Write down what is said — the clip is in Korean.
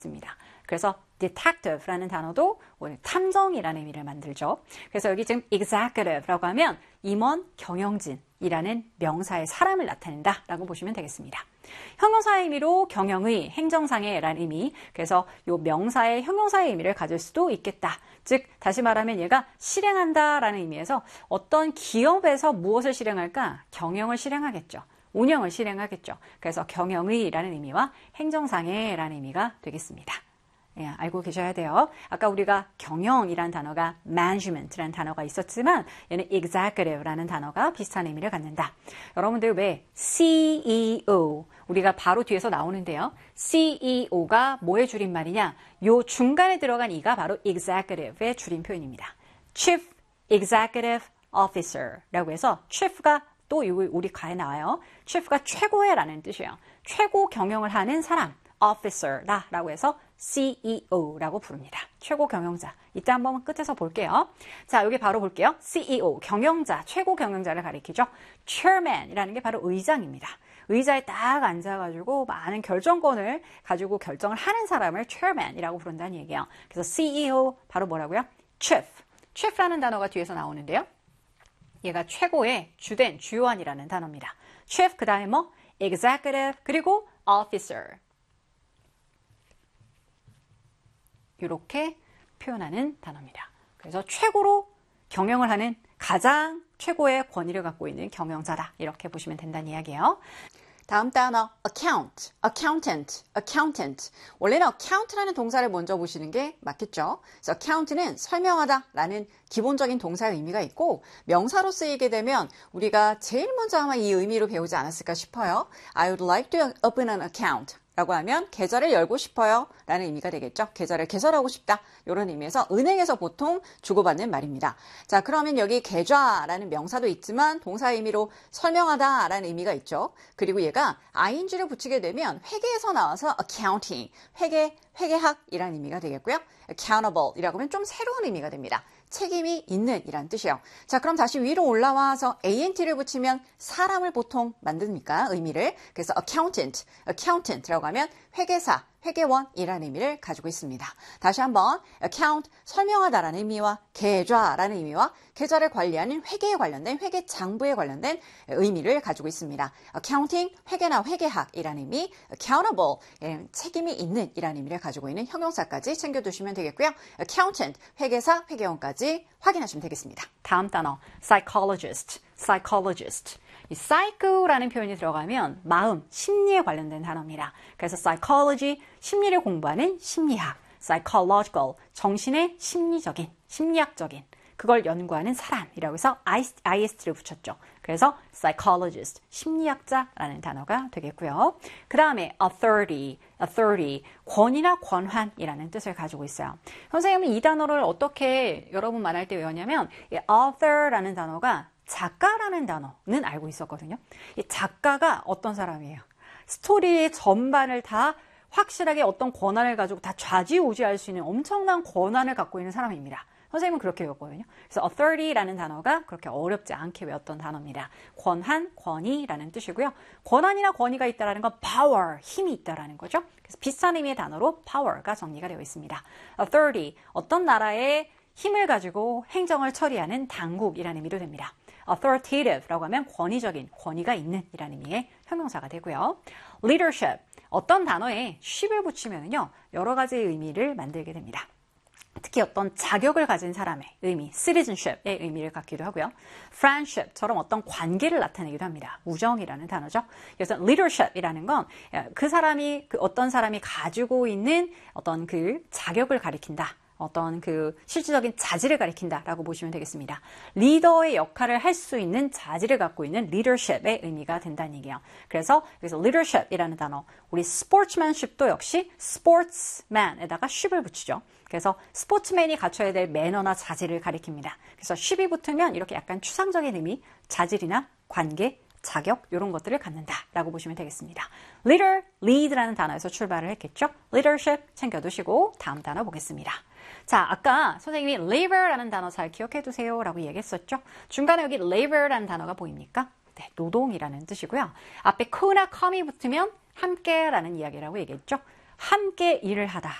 있습니다. 그래서 detective라는 단어도 오늘 탐정이라는 의미를 만들죠. 그래서 여기 지금 executive라고 하면 임원, 경영진이라는 명사의 사람을 나타낸다 라고 보시면 되겠습니다. 형용사의 의미로 경영의, 행정상의라는 의미, 그래서 이 명사의 형용사의 의미를 가질 수도 있겠다. 즉 다시 말하면 얘가 실행한다 라는 의미에서 어떤 기업에서 무엇을 실행할까? 경영을 실행하겠죠. 운영을 실행하겠죠. 그래서 경영의라는 의미와 행정상의라는 의미가 되겠습니다. 예, 알고 계셔야 돼요. 아까 우리가 경영이라는 단어가 management라는 단어가 있었지만 얘는 executive라는 단어가 비슷한 의미를 갖는다. 여러분들 왜 CEO 우리가 바로 뒤에서 나오는데요. CEO가 뭐의 줄임말이냐? 요 중간에 들어간 이가 바로 executive의 줄임 표현입니다. Chief Executive Officer라고 해서 chief가 또 우리 가에 나와요. chief가 최고의 라는 뜻이에요. 최고 경영을 하는 사람, officer라고 해서 CEO라고 부릅니다. 최고 경영자. 이따 한번 끝에서 볼게요. 자, 여기 바로 볼게요. CEO, 경영자, 최고 경영자를 가리키죠. chairman이라는 게 바로 의장입니다. 의자에 딱 앉아가지고 많은 결정권을 가지고 결정을 하는 사람을 chairman이라고 부른다는 얘기예요. 그래서 CEO 바로 뭐라고요? chief. chief라는 단어가 뒤에서 나오는데요. 얘가 최고의 주된, 주요한이라는 단어입니다. chief 그 다음에 뭐? executive 그리고 officer. 이렇게 표현하는 단어입니다. 그래서 최고로 경영을 하는 가장 최고의 권위를 갖고 있는 경영자다. 이렇게 보시면 된다는 이야기예요. 다음 단어 account, accountant, accountant. 원래는 account라는 동사를 먼저 보시는 게 맞겠죠. 그래서 account는 설명하다라는 기본적인 동사의 의미가 있고 명사로 쓰이게 되면 우리가 제일 먼저 아마 이 의미로 배우지 않았을까 싶어요. I would like to open an account. 라고 하면 계좌를 열고 싶어요 라는 의미가 되겠죠. 계좌를 개설하고 싶다 이런 의미에서 은행에서 보통 주고받는 말입니다. 자, 그러면 여기 계좌라는 명사도 있지만 동사의 의미로 설명하다 라는 의미가 있죠. 그리고 얘가 ing를 붙이게 되면 회계에서 나와서 accounting, 회계학이라는 의미가 되겠고요. accountable 이라고 하면 좀 새로운 의미가 됩니다. 책임이 있는 이란 뜻이에요. 자, 그럼 다시 위로 올라와서 ant를 붙이면 사람을 보통 만듭니까? 의미를. 그래서 accountant라고 하면 회계사, 회계원이라는 의미를 가지고 있습니다. 다시 한번 account, 설명하다라는 의미와 계좌라는 의미와 계좌를 관리하는 회계에 관련된 회계장부에 관련된 의미를 가지고 있습니다. accounting, 회계나 회계학이라는 의미, accountable, 책임이 있는 이라는 의미를 가지고 있는 형용사까지 챙겨두시면 되겠고요. accountant, 회계사, 회계원까지 확인하시면 되겠습니다. 다음 단어 psychologist. 이 psycho라는 표현이 들어가면 마음, 심리에 관련된 단어입니다. 그래서 psychology, 심리를 공부하는 심리학, psychological, 정신의 심리적인, 심리학적인, 그걸 연구하는 사람이라고 해서 ist를 붙였죠. 그래서 psychologist, 심리학자라는 단어가 되겠고요. 그 다음에 authority, 권위나 권한이라는 뜻을 가지고 있어요. 선생님은 이 단어를 어떻게 여러분 말할 때 외웠냐면 이 author라는 단어가 작가라는 단어는 알고 있었거든요. 이 작가가 어떤 사람이에요? 스토리의 전반을 다 확실하게 어떤 권한을 가지고 다 좌지우지할 수 있는 엄청난 권한을 갖고 있는 사람입니다. 선생님은 그렇게 외웠거든요. 그래서 authority라는 단어가 그렇게 어렵지 않게 외웠던 단어입니다. 권한, 권위라는 뜻이고요. 권한이나 권위가 있다는 건 power, 힘이 있다는 거죠. 그래서 비슷한 의미의 단어로 power가 정리가 되어 있습니다. authority, 어떤 나라의 힘을 가지고 행정을 처리하는 당국이라는 의미도 됩니다. authoritative라고 하면 권위적인, 권위가 있는 이라는 의미의 형용사가 되고요. leadership, 어떤 단어에 ship을 붙이면요 여러 가지 의미를 만들게 됩니다. 특히 어떤 자격을 가진 사람의 의미, citizenship의 의미를 갖기도 하고요. friendship처럼 어떤 관계를 나타내기도 합니다. 우정이라는 단어죠. 그래서 leadership이라는 건 그 사람이, 어떤 사람이 가지고 있는 어떤 그 자격을 가리킨다. 어떤 그 실질적인 자질을 가리킨다라고 보시면 되겠습니다. 리더의 역할을 할 수 있는 자질을 갖고 있는 leadership의 의미가 된다는 얘기예요. 그래서 leadership이라는 단어, 우리 sportsmanship도 역시 sportsman에다가 ship을 붙이죠. 그래서 스포츠맨이 갖춰야 될 매너나 자질을 가리킵니다. 그래서 ship이 붙으면 이렇게 약간 추상적인 의미, 자질이나 관계, 자격 이런 것들을 갖는다라고 보시면 되겠습니다. lead라는 단어에서 출발을 했겠죠. leadership 챙겨두시고 다음 단어 보겠습니다. 자, 아까 선생님이 labor라는 단어 잘 기억해 두세요 라고 얘기했었죠. 중간에 여기 labor라는 단어가 보입니까? 네, 노동이라는 뜻이고요. 앞에 co나 com이 붙으면 함께라는 이야기라고 얘기했죠. 함께 일을 하다